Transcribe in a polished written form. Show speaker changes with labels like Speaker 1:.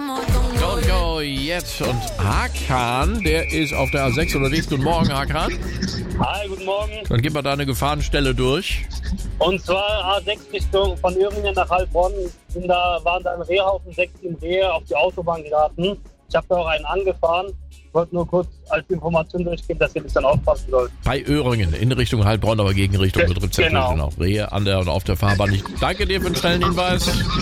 Speaker 1: Don't go yet. Und Hakan, der ist auf der A6 unterwegs. Guten Morgen, Hakan.
Speaker 2: Hi, guten Morgen.
Speaker 1: Dann gehen wir da eine Gefahrenstelle durch.
Speaker 2: Und zwar A6 Richtung von Öhringen nach Heilbronn. Waren da im Rehhaufen 6 Rehe auf die Autobahn geraten. Ich habe da auch einen angefahren. Ich wollte nur kurz als Information durchgeben, dass ihr das dann aufpassen sollt.
Speaker 1: Bei Öhringen, in Richtung Heilbronn, aber gegen Richtung Betriebszettel.
Speaker 2: Genau.
Speaker 1: Rehe an der und auf der Fahrbahn nicht. Danke dir für den schnellen Hinweis.